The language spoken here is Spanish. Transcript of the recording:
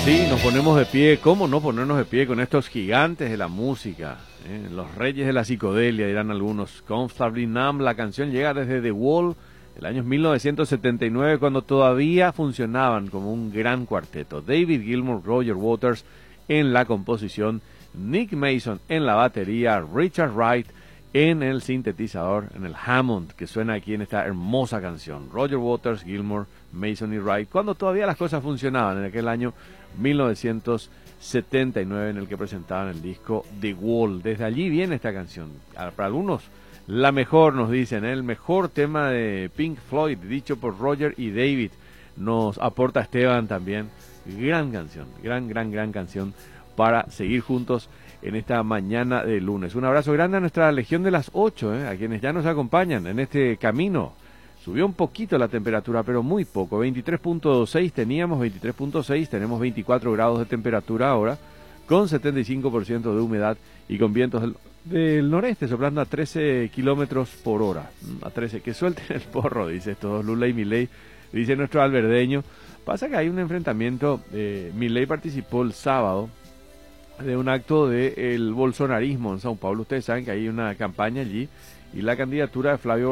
Sí, nos ponemos de pie. ¿Cómo no ponernos de pie con estos gigantes de la música? Los reyes de la psicodelia, dirán algunos. Comfortably Numb, la canción llega desde The Wall, el año 1979, cuando todavía funcionaban como un gran cuarteto. David Gilmour, Roger Waters en la composición, Nick Mason en la batería, Richard Wright en el sintetizador, en el Hammond, que suena aquí en esta hermosa canción. Roger Waters, Gilmour, Mason y Wright, cuando todavía las cosas funcionaban, en aquel año 1979, en el que presentaban el disco The Wall. Desde allí viene esta canción. Para algunos, la mejor, nos dicen, el mejor tema de Pink Floyd, dicho por Roger y David. Nos aporta Esteban también. Gran canción, gran canción para seguir juntos en esta mañana de lunes. Un abrazo grande a nuestra Legión de las 8, a quienes ya nos acompañan en este camino. Subió un poquito la temperatura, pero muy poco. 23.6 teníamos, 23.6, tenemos 24 grados de temperatura ahora, con 75% de humedad y con vientos del noreste soplando a 13 kilómetros por hora. A 13, que suelten el porro, dice estos Lula y Milei, dice nuestro alberdeño. Pasa que hay un enfrentamiento, Milei participó el sábado de un acto del bolsonarismo en São Paulo. Ustedes saben que hay una campaña allí y la candidatura de Flavio